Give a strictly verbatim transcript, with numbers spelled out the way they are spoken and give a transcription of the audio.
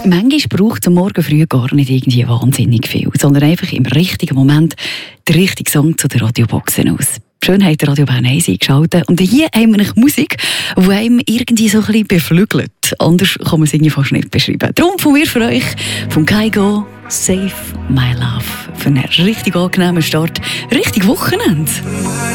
Manchmal braucht es am Morgen früh gar nicht irgendwie wahnsinnig viel, sondern einfach im richtigen Moment den richtigen Song zu den Radioboxen aus. Schön hat der Radio Bern eins eingeschaltet. Und hier haben wir eine Musik, die einem irgendwie so ein bisschen beflügelt. Anders kann man es irgendwie fast nicht beschreiben. Darum von mir für euch, vom Kygo, Save My Love. Für einen richtig angenehmen Start, richtig Wochenende.